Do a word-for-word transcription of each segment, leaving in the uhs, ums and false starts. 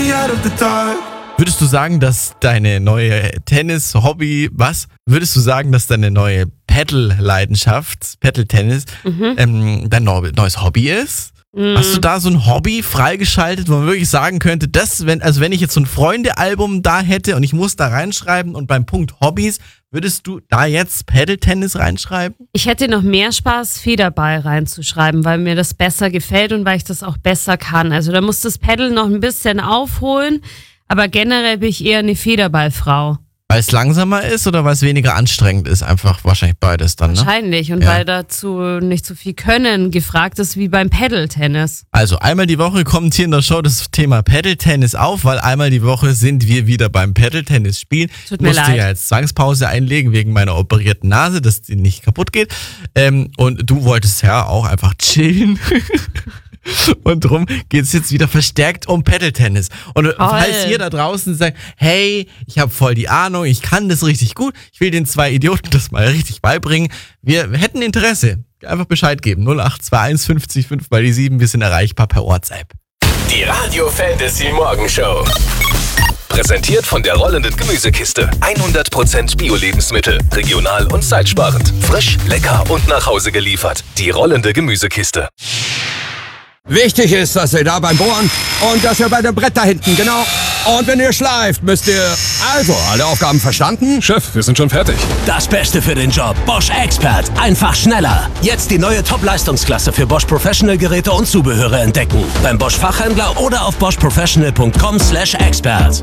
me out of the dark. Würdest du sagen, dass deine neue Tennis-Hobby, was? Würdest du sagen, dass deine neue Paddle-Leidenschaft, Paddle-Tennis, mhm. ähm, dein neues Hobby ist? Mhm. Hast du da so ein Hobby freigeschaltet, wo man wirklich sagen könnte, das, wenn, also wenn ich jetzt so ein Freunde-Album da hätte und ich muss da reinschreiben und beim Punkt Hobbys, würdest du da jetzt Paddle-Tennis reinschreiben? Ich hätte noch mehr Spaß, Federball reinzuschreiben, weil mir das besser gefällt und weil ich das auch besser kann. Also da muss das Paddle noch ein bisschen aufholen, aber generell bin ich eher eine Federballfrau. Weil es langsamer ist oder weil es weniger anstrengend ist? Einfach wahrscheinlich beides dann, ne? Wahrscheinlich. Und ja. weil dazu nicht so viel Können gefragt ist wie beim Paddle-Tennis. Also einmal die Woche kommt hier in der Show das Thema Paddle-Tennis auf, weil einmal die Woche sind wir wieder beim Paddle-Tennis spielen. Tut mir leid. Ich musste ja jetzt Zwangspause einlegen wegen meiner operierten Nase, dass die nicht kaputt geht. Ähm, und du wolltest ja auch einfach chillen. Und drum geht es jetzt wieder verstärkt um Paddle-Tennis. Und oh, falls ihr da draußen sagt, hey, ich habe voll die Ahnung, ich kann das richtig gut, ich will den zwei Idioten das mal richtig beibringen, wir hätten Interesse. Einfach Bescheid geben. null acht zwei eins fünfzig fünf mal die sieben, wir sind erreichbar per WhatsApp. Die Radio Fantasy Morgenshow. Präsentiert von der rollenden Gemüsekiste. hundert Prozent Bio-Lebensmittel, regional und zeitsparend. Frisch, lecker und nach Hause geliefert. Die rollende Gemüsekiste. Wichtig ist, dass ihr da beim Bohren und dass ihr bei dem Brett da hinten, genau. Und wenn ihr schleift, müsst ihr... Also, alle Aufgaben verstanden? Chef, wir sind schon fertig. Das Beste für den Job. Bosch Expert. Einfach schneller. Jetzt die neue Top-Leistungsklasse für Bosch Professional Geräte und Zubehöre entdecken. Beim Bosch Fachhändler oder auf bosch professional punkt com slash expert.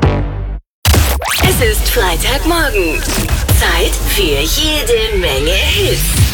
Es ist Freitagmorgen. Zeit für jede Menge Hits.